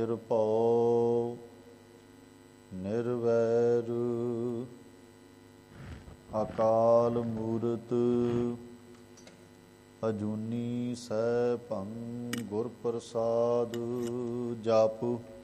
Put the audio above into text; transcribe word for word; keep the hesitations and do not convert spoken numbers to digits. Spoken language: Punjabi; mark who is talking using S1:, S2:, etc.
S1: ਨਿਰਭਉ ਨਿਰਵੈਰ ਅਕਾਲ ਮੂਰਤ ਅਜੂਨੀ ਸੈਭੰ ਗੁਰ ਪ੍ਰਸਾਦ। ਜਪੁ